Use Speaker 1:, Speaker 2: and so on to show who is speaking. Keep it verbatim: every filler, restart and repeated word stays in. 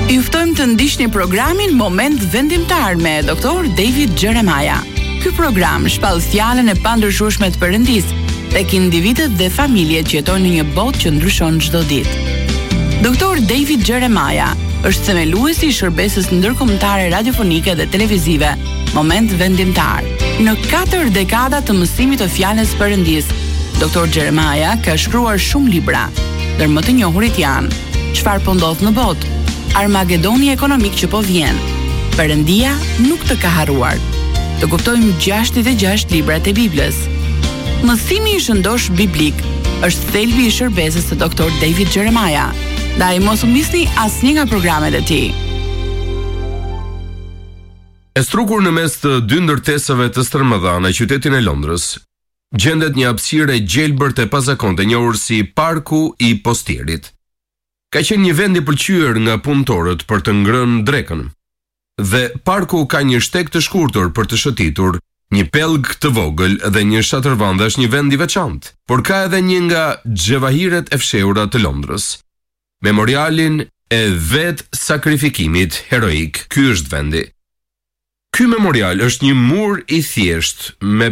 Speaker 1: Ju ftojmë të ndiqni programin Moment Vendimtar me doktor David Jeremiah. Ky program shpall fjalën e pandryshueshme të Perëndisë tek individët dhe familjet që jetojnë në një botë që ndryshon çdo ditë. doktor David Jeremiah është themeluesi i shërbesës ndërkombëtare radiofonike dhe televizive Moment Vendimtar. Në katër dekada të mësimit të fjalës së Perëndisë, doktor Jeremiah ka shkruar shumë libra, ndër më të njohurit janë Çfarë po ndodh në botë, Armagedoni ekonomik që po vjen, Perëndia nuk të ka harruar. Të kuptojmë gjashtëdhjetë e gjashtë librat e Biblës. Mësimi i shëndosh biblik është thelbi i shërbesës së doktor David Jeremiah. Ndaj mos u misni asnjë nga programet e tij.
Speaker 2: E strukur në mes të dy ndërtesave të stërmëdha në qytetin e Londrës, gjendet një hapësirë e gjelbërt e pazakonte njohur si Parku i Postierit. Ka qenë një vend i pëlqyer nga punëtorët për të ngrënë drekën. Dhe parku ka një shtek të shkurtër për të shëtitur, një pellg të vogël dhe një shatërvan dhe është një vend i veçantë, por ka edhe një nga xhevahiret e fshehura të Londrës. Memorialin e vet sakrifikimit heroik, ky është vendi. Ky memorial është një mur i thjesht me